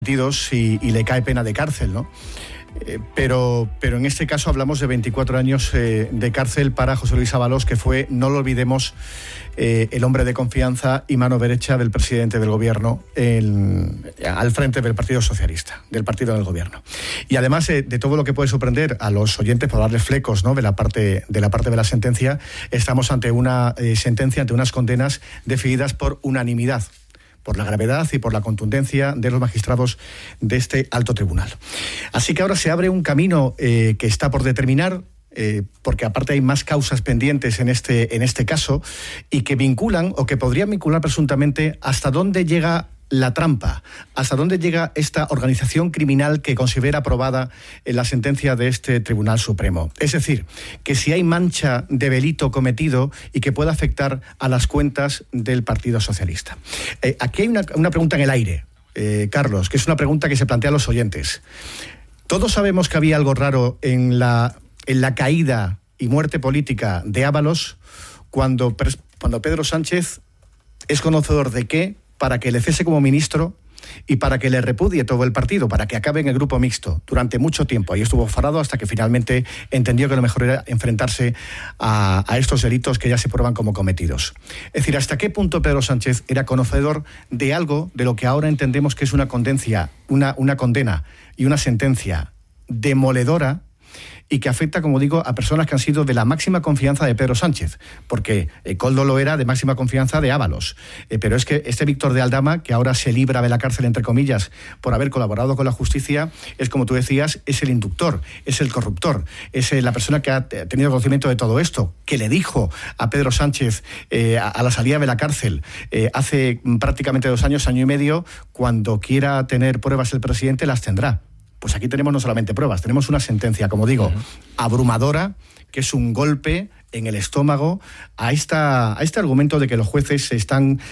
y le cae pena de cárcel, ¿no? Pero en este caso hablamos de 24 años de cárcel para José Luis Ábalos, que fue, no lo olvidemos, el hombre de confianza y mano derecha del presidente del gobierno al frente del Partido Socialista, del partido del gobierno. Y además de todo lo que puede sorprender a los oyentes por darles flecos, ¿no?, de la parte de la sentencia, estamos ante una sentencia, ante unas condenas decididas por unanimidad, por la gravedad y por la contundencia de los magistrados de este alto tribunal. Así que ahora se abre un camino que está por determinar, porque aparte hay más causas pendientes en este caso, y que vinculan, o que podrían vincular presuntamente, hasta dónde llega la trampa, hasta dónde llega esta organización criminal que considera aprobada en la sentencia de este Tribunal Supremo. Es decir, que si hay mancha de delito cometido y que pueda afectar a las cuentas del Partido Socialista. Aquí hay una pregunta en el aire, Carlos, que es una pregunta que se plantea a los oyentes. Todos sabemos que había algo raro en la caída y muerte política de Ábalos cuando Pedro Sánchez es conocedor de que, para que le cese como ministro y para que le repudie todo el partido, para que acabe en el grupo mixto durante mucho tiempo. Ahí estuvo farado hasta que finalmente entendió que lo mejor era enfrentarse a estos delitos que ya se prueban como cometidos. Es decir, ¿hasta qué punto Pedro Sánchez era conocedor de algo de lo que ahora entendemos que es una condena y una sentencia demoledora, y que afecta, como digo, a personas que han sido de la máxima confianza de Pedro Sánchez, porque Koldo lo era de máxima confianza de Ábalos, pero es que este Víctor de Aldama, que ahora se libra de la cárcel, entre comillas, por haber colaborado con la justicia, es, como tú decías, es el inductor, es el corruptor, es la persona que ha tenido conocimiento de todo esto, que le dijo a Pedro Sánchez a la salida de la cárcel hace prácticamente 2 años, año y medio: cuando quiera tener pruebas el presidente, las tendrá. Pues aquí tenemos no solamente pruebas, tenemos una sentencia, como digo, abrumadora, que es un golpe en el estómago a este argumento de que los jueces están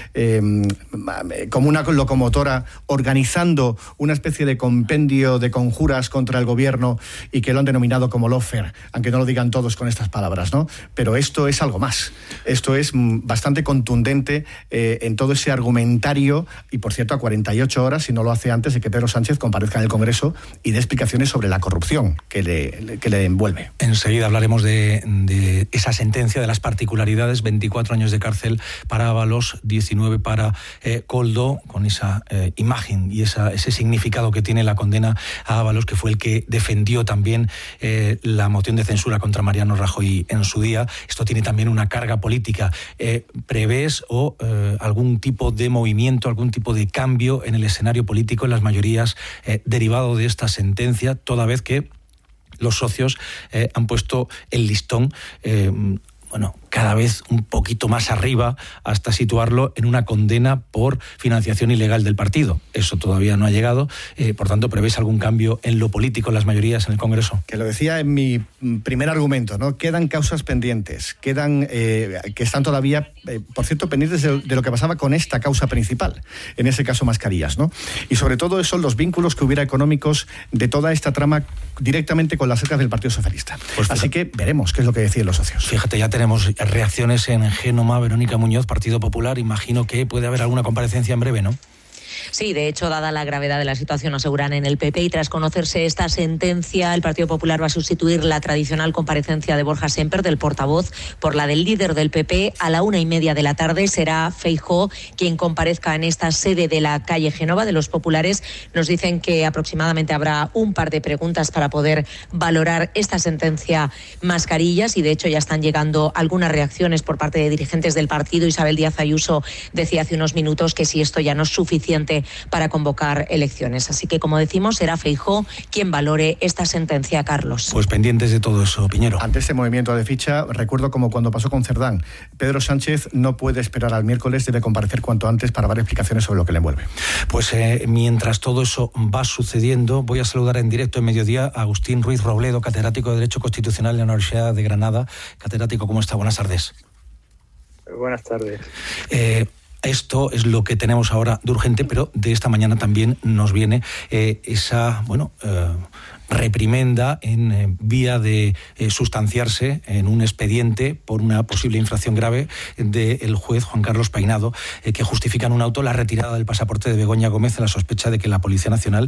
como una locomotora organizando una especie de compendio de conjuras contra el gobierno, y que lo han denominado como lawfare, aunque no lo digan todos con estas palabras, ¿no? Pero esto es algo más. Esto es bastante contundente en todo ese argumentario, y por cierto a 48 horas, si no lo hace antes, de que Pedro Sánchez comparezca en el Congreso y dé explicaciones sobre la corrupción que le envuelve. Enseguida hablaremos de esa sentencia, de las particularidades: 24 años de cárcel para Ábalos, 19 para Koldo, con esa imagen y ese significado que tiene la condena a Ábalos, que fue el que defendió también la moción de censura contra Mariano Rajoy en su día. Esto tiene también una carga política. ¿Prevés algún tipo de movimiento, algún tipo de cambio en el escenario político, en las mayorías, derivado de esta sentencia, toda vez que los socios han puesto el listón cada vez un poquito más arriba, hasta situarlo en una condena por financiación ilegal del partido? Eso todavía no ha llegado. Por tanto, ¿prevés algún cambio en lo político, en las mayorías en el Congreso? Que lo decía en mi primer argumento, ¿no? Quedan causas pendientes, que están todavía, por cierto, pendientes de lo que pasaba con esta causa principal, en ese caso Mascarillas, ¿no? Y sobre todo son los vínculos que hubiera económicos de toda esta trama directamente con las arcas del Partido Socialista. Pues así que veremos qué es lo que deciden los socios. Fíjate, ya tenemos reacciones en Génova. Verónica Muñoz, Partido Popular. Imagino que puede haber alguna comparecencia en breve, ¿no? Sí, de hecho, dada la gravedad de la situación, aseguran en el PP, y tras conocerse esta sentencia, el Partido Popular va a sustituir la tradicional comparecencia de Borja Sémper, del portavoz, por la del líder del PP. A la 1:30 de la tarde será Feijóo quien comparezca en esta sede de la calle Génova de los populares. Nos dicen que aproximadamente habrá un par de preguntas para poder valorar esta sentencia Mascarillas, y de hecho ya están llegando algunas reacciones por parte de dirigentes del partido. Isabel Díaz Ayuso decía hace unos minutos que si esto ya no es suficiente para convocar elecciones. Así que, como decimos, será Feijóo quien valore esta sentencia, Carlos. Pues pendientes de todo eso, Piñero. Ante este movimiento de ficha, recuerdo como cuando pasó con Cerdán, Pedro Sánchez no puede esperar al miércoles, debe comparecer cuanto antes para dar explicaciones sobre lo que le envuelve. Pues mientras todo eso va sucediendo, voy a saludar en directo en Mediodía a Agustín Ruiz Robledo, catedrático de Derecho Constitucional de la Universidad de Granada. Catedrático, ¿cómo está? Buenas tardes. Buenas tardes. Esto es lo que tenemos ahora de urgente, pero de esta mañana también nos viene esa reprimenda en vía de sustanciarse en un expediente por una posible infracción grave del juez Juan Carlos Peinado, que justifica en un auto la retirada del pasaporte de Begoña Gómez en la sospecha de que la Policía Nacional